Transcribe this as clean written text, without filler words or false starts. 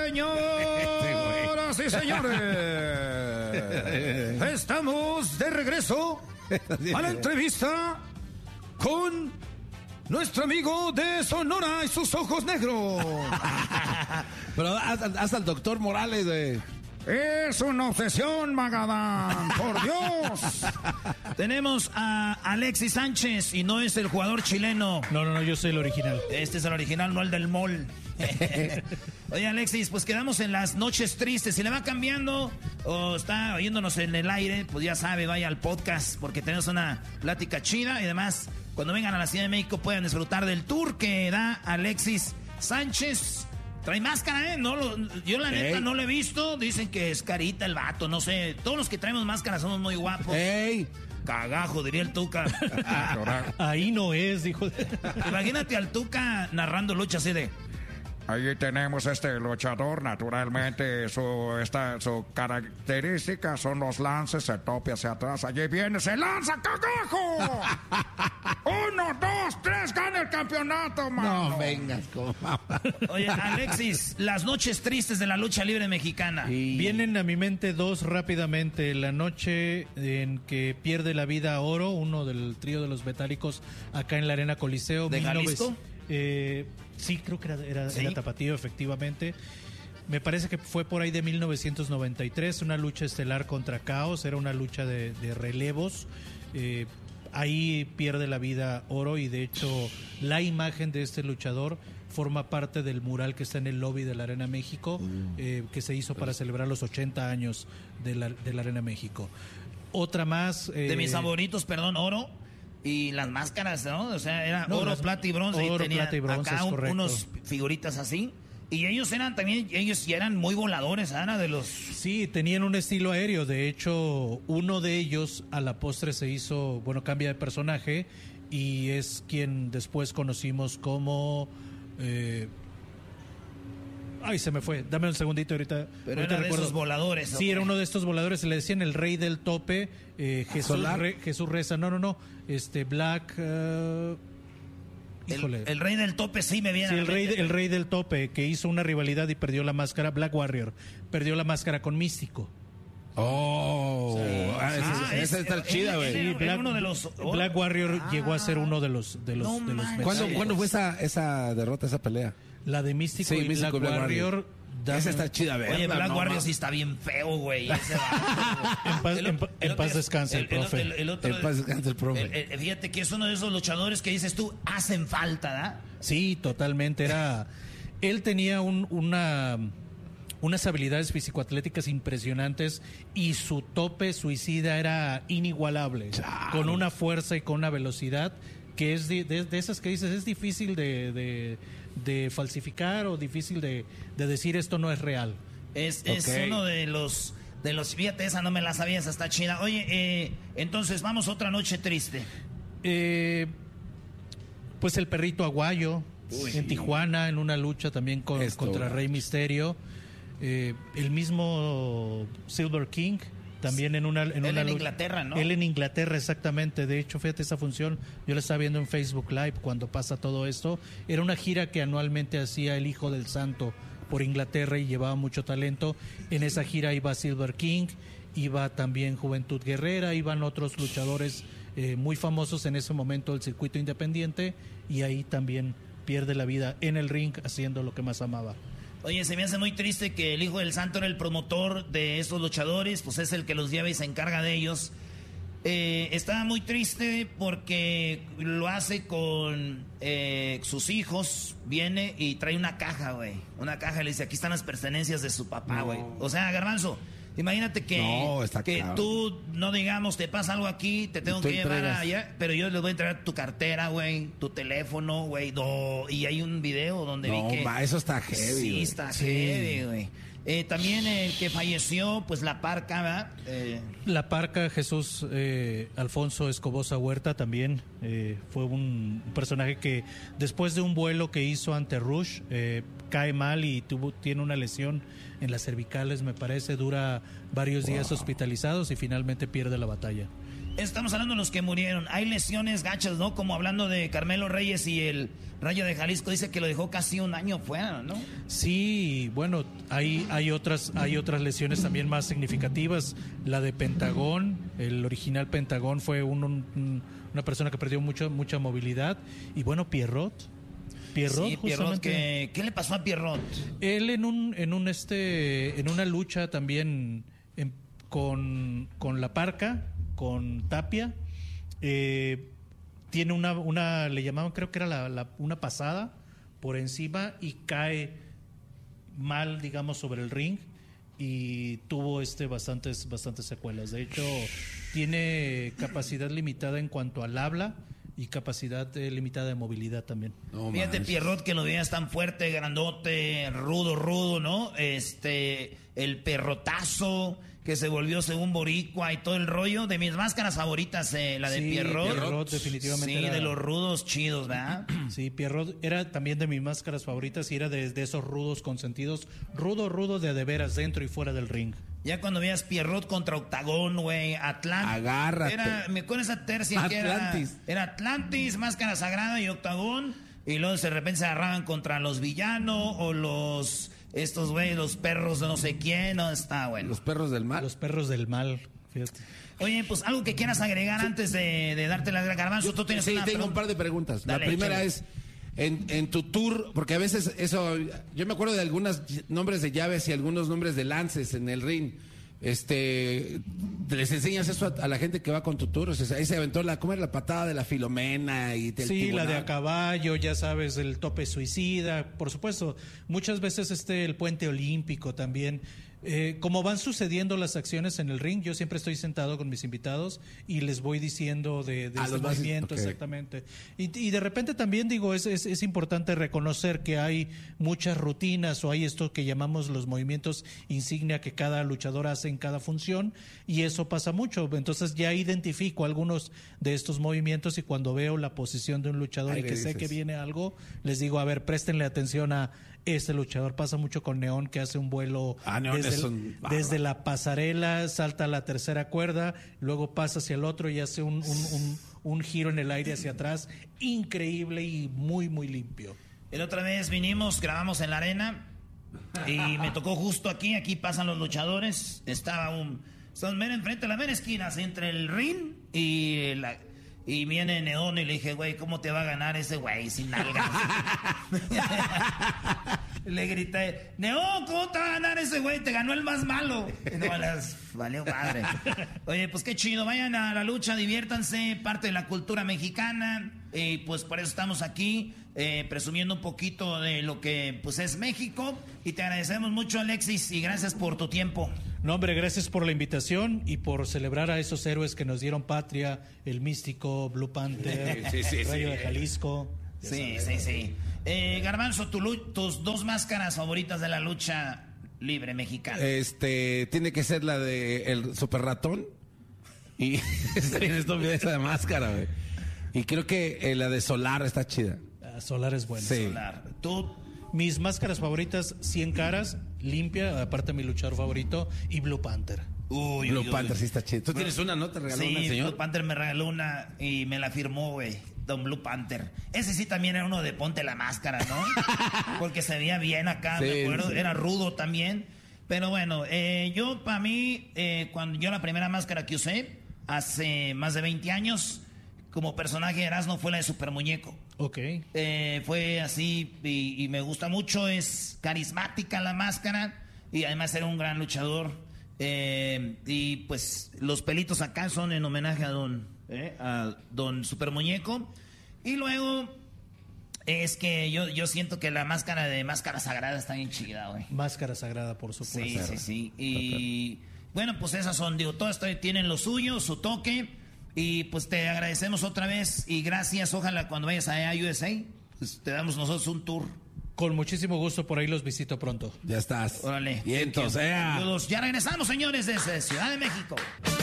Señoras y señores, estamos de regreso a la entrevista con nuestro amigo de Sonora y sus ojos negros. Pero hasta el doctor Morales, güey. Es una obsesión, Magadán, por Dios. Tenemos a Alexis Sánchez y no es el jugador chileno. No, yo soy el original. Este es el original, no el del mall. Oye, Alexis, pues quedamos en las noches tristes. Si le va cambiando o está oyéndonos en el aire, pues ya sabe, vaya al podcast porque tenemos una plática chida. Y además, cuando vengan a la Ciudad de México puedan disfrutar del tour que da Alexis Sánchez. Trae máscara, ¿eh? Yo la neta no lo he visto. Dicen que es carita el vato, no sé. Todos los que traemos máscara somos muy guapos. ¡Ey! Cagajo, diría el Tuca. Ahí no es, dijo. Imagínate al Tuca narrando lucha así de... Ahí tenemos luchador, naturalmente su característica son los lances, se tope hacia atrás, allí viene, se lanza, cagajo. 1, 2, 3, gana el campeonato, mano. No vengas, Oye, Alexis, las noches tristes de la lucha libre mexicana. Vienen a mi mente dos rápidamente. La noche en que pierde la vida Oro, uno del trío de los metálicos acá en la Arena Coliseo. ¿De Jalisco? Sí, creo que era Tapatío, efectivamente. Me parece que fue por ahí de 1993, una lucha estelar contra Caos, era una lucha de relevos. Ahí pierde la vida Oro y de hecho la imagen de este luchador forma parte del mural que está en el lobby de la Arena México, que se hizo para celebrar los 80 años de la Arena México. Otra más... de mis favoritos, Oro. Y las máscaras, ¿no? O sea, era oro, plata y bronce. Oro, y tenía plata y bronce, acá es unos figuritas así. Y ellos ya eran muy voladores, Ana, de los... Sí, tenían un estilo aéreo. De hecho, uno de ellos a la postre se hizo, cambia de personaje y es quien después conocimos como... Ay, se me fue. Dame un segundito ahorita. Pero ahorita era de esos voladores. Sí, era uno de estos voladores. Se le decían el rey del tope. Jesús Reza. No. Black... híjole. El rey del tope sí me viene. Sí, el rey del tope que hizo una rivalidad y perdió la máscara. Black Warrior. Perdió la máscara con Místico. Oh, sí. Esa está chida, güey. Black Warrior llegó a ser uno de los ¿Cuándo fue esa derrota, esa pelea? La de Místico y Black Warrior. Esa está chida, ¿verdad? Oye, Black Warrior sí está bien feo, güey. En paz descanse el profe. En paz descanse el profe. Fíjate que es uno de esos luchadores que dices tú, hacen falta, ¿da? Sí, totalmente. Él tenía unas habilidades físico-atléticas impresionantes y su tope suicida era inigualable. Claro. Con una fuerza y con una velocidad que es de esas que dices, es difícil de falsificar o difícil de decir esto no es real. Es uno de los, fíjate, esa no me la sabía, esa está chida. Oye, entonces vamos a otra noche triste. Pues el perrito Aguayo en Tijuana, en una lucha también contra Rey Misterio. El mismo Silver King también en una Inglaterra, ¿no? Él en Inglaterra, exactamente. De hecho, fíjate, esa función yo la estaba viendo en Facebook Live cuando pasa todo esto. Era una gira que anualmente hacía el Hijo del Santo por Inglaterra y llevaba mucho talento. En esa gira iba Silver King, iba también Juventud Guerrera, iban otros luchadores muy famosos en ese momento del circuito independiente, y ahí también pierde la vida en el ring haciendo lo que más amaba. Oye, se me hace muy triste que el Hijo del Santo era el promotor de estos luchadores, pues es el que los lleva y se encarga de ellos. Estaba muy triste porque lo hace con sus hijos, viene y trae una caja, güey. Una caja, le dice, aquí están las pertenencias de su papá, güey. O sea, Garbanzo, imagínate que tú, no digamos, te pasa algo aquí, te tengo que llevar allá, pero yo les voy a entregar tu cartera, güey, tu teléfono, güey, y hay un video donde vi que... eso está heavy. Sí, güey. está heavy, güey. También el que falleció, pues La Parca, ¿verdad? La Parca, Jesús Alfonso Escobosa Huerta, también fue un personaje que después de un vuelo que hizo ante Rush, cae mal y tiene una lesión en las cervicales, me parece, dura varios días hospitalizados y finalmente pierde la batalla. Estamos hablando de los que murieron. Hay lesiones gachas, ¿no? Como hablando de Carmelo Reyes y el Rayo de Jalisco, dice que lo dejó casi un año fuera, ¿no? Sí, bueno, hay otras lesiones también más significativas. La de Pentagón, el original Pentagón fue una persona que perdió mucha movilidad. Y bueno, Pierrot, sí, Pierrot, ¿qué le pasó a Pierrot? Él en una lucha también con La Parca, con Tapia, tiene una le llamaban, creo que era una pasada por encima y cae mal, digamos, sobre el ring y tuvo bastantes secuelas. De hecho, tiene capacidad limitada en cuanto al habla y capacidad limitada de movilidad también. No, fíjate, Pierrot, que lo veías tan fuerte, grandote, rudo, ¿no? El perrotazo que se volvió según boricua y todo el rollo. De mis máscaras favoritas, la de Pierrot. Pierrot definitivamente. Sí, de los rudos chidos, ¿verdad? Sí, Pierrot era también de mis máscaras favoritas y era de esos rudos consentidos. Rudo de veras, dentro y fuera del ring. Ya cuando veías Pierrot contra Octagón, güey, Atlantis. Agárrate. Me con esa tercia que era Atlantis, Máscara Sagrada y Octagón. Y luego de repente se agarraban contra los villanos o estos güeyes, los perros de no sé quién. No, está bueno. Los perros del mal. Los perros del mal, fíjate. Oye, pues algo que quieras agregar antes de darte la Garbanzo. Tú tienes una tengo un par de preguntas. Dale, la primera échale. es, en tu tour, porque a veces eso, yo me acuerdo de algunos nombres de llaves y algunos nombres de lances en el ring. Les enseñas eso a la gente que va con tu tour. O sea, ahí se aventó ¿cómo era la patada de la Filomena? Y sí, la de a caballo, ya sabes, el tope suicida, por supuesto. Muchas veces el puente olímpico también. Como van sucediendo las acciones en el ring, yo siempre estoy sentado con mis invitados y les voy diciendo de este movimiento, okay. Exactamente. Y de repente también digo, es importante reconocer que hay muchas rutinas o hay esto que llamamos los movimientos insignia que cada luchador hace en cada función y eso pasa mucho. Entonces ya identifico algunos de estos movimientos y cuando veo la posición de un luchador y que sé que viene algo, les digo, a ver, préstenle atención a este luchador. Pasa mucho con Neón, que hace un vuelo desde la pasarela, salta a la tercera cuerda, luego pasa hacia el otro y hace un giro en el aire hacia atrás, increíble y muy limpio. La otra vez grabamos en la arena y me tocó justo aquí pasan los luchadores, estaban mera enfrente, la mera esquina, entre el ring y viene Neón y le dije, güey, ¿cómo te va a ganar ese güey sin nalgas? Le grité, Neón, ¿cómo te va a ganar ese güey? Te ganó el más malo. No, valió madre. Oye, pues qué chido, vayan a la lucha, diviértanse, parte de la cultura mexicana. Pues por eso estamos aquí, presumiendo un poquito de lo que pues es México. Y te agradecemos mucho, Alexis, y gracias por tu tiempo. No, hombre, gracias por la invitación y por celebrar a esos héroes que nos dieron patria, el Místico, Blue Panther, Rayo de Jalisco. Sí. Garbanzo, tus dos máscaras favoritas de la lucha libre mexicana. Tiene que ser la de el Super Ratón y está bien estúpida esa de máscara, güey. Y creo que la de Solar está chida. Solar es buena. Sí. Solar. ¿Tú? Mis máscaras favoritas, 100 caras, limpia, aparte mi luchador favorito, y Blue Panther. Blue Panther sí está chido. ¿Tú tienes una, no? ¿Te regaló una, señor? Blue Panther me regaló una y me la firmó, güey. Don Blue Panther. Ese sí también era uno de ponte la máscara, ¿no? Porque se veía bien acá, sí, me acuerdo. Sí. Era rudo también. Pero bueno, yo para mí, cuando yo la primera máscara que usé, hace más de 20 años, como personaje de Erasmo, fue la de Super Muñeco. Ok. Fue así y me gusta mucho. Es carismática la máscara y además era un gran luchador. Y pues los pelitos acá son en homenaje a Don Super Muñeco. Y luego es que yo siento que la máscara de Máscara Sagrada está bien chida, güey. Máscara Sagrada, por supuesto. Sí. Y bueno, pues esas son, todas tienen lo suyo, su toque. Y pues te agradecemos otra vez y gracias. Ojalá cuando vayas a USA, pues te damos nosotros un tour. Con muchísimo gusto, por ahí los visito pronto. Ya estás. Órale. Y entonces, ya regresamos, señores, desde Ciudad de México.